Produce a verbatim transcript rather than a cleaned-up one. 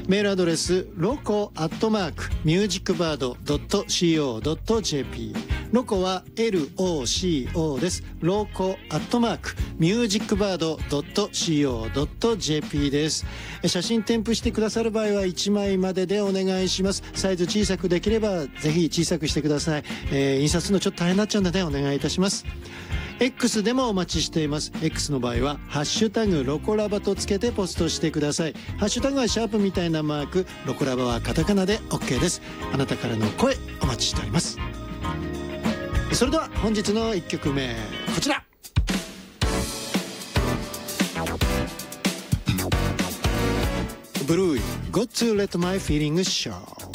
メールアドレスロコアットマークミュージックバードドットシーオードットジェーピー、ロコは エルオーシーオー です。ロコアットマークミュージックバードドットシーオードットジェーピー です。写真添付してくださる場合はいちまいまででお願いします。サイズ小さくできればぜひ小さくしてください。えー、印刷のちょっと大変になっちゃうのでお願いいたします。X でもお待ちしています。 X の場合はハッシュタグロコラバとつけてポストしてください。ハッシュタグはシャープみたいなマーク、ロコラバはカタカナで OK です。あなたからの声お待ちしております。それでは本日のいっきょくめ、こちら。ブルーイ Got to let my feelings show。